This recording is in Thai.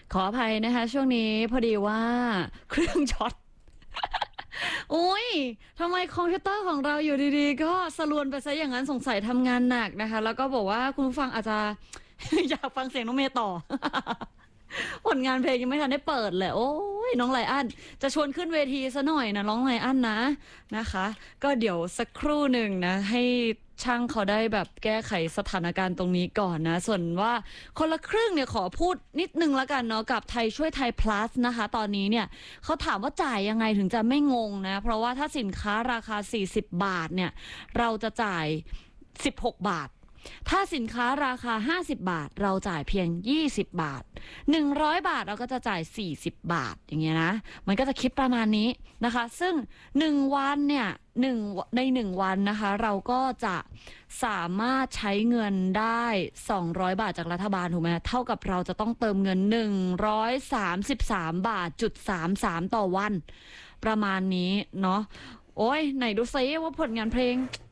ขออภัยนะคะช่วงนี้พอดีว่าเครื่องช็อตโอ้ยทำไมคอมพิวเตอร์ของเราอยู่ดีๆก็สลวนไปซะอย่างนั้นสงสัยทำงานหนักนะคะแล้วก็บอกว่าคุณผู้ฟังอาจจะ อยากฟังเสียงน้องเมย์ต่อ ผลงานเพลงยังไม่ทันได้เปิดเลยโอ้ยน้องไลอ้อนจะชวนขึ้นเวทีซะหน่อยนะน้องไลอ้อนนะนะคะก็เดี๋ยวสักครู่หนึ่งนะให้ช่างเขาได้แบบแก้ไขสถานการณ์ตรงนี้ก่อนนะส่วนว่าคนละครึ่งเนี่ยขอพูดนิดนึงแล้วกันเนาะกับไทยช่วยไทย plus นะคะตอนนี้เนี่ยเขาถามว่าจ่ายยังไงถึงจะไม่งงนะเพราะว่าถ้าสินค้าราคา40บาทเนี่ยเราจะจ่าย16บาทถ้าสินค้าราคา50บาทเราจ่ายเพียง20บาท100บาทเราก็จะจ่าย40บาทอย่างเงี้ยนะมันก็จะคิดประมาณนี้นะคะซึ่ง1วันเนี่ยใน1วันนะคะเราก็จะสามารถใช้เงินได้200บาทจากรัฐบาลถูกไหมเท่ากับเราจะต้องเติมเงิน133บาทจุด33ต่อวันประมาณนี้เนาะโอ้ยไหนดูซิว่าผลงานเพลง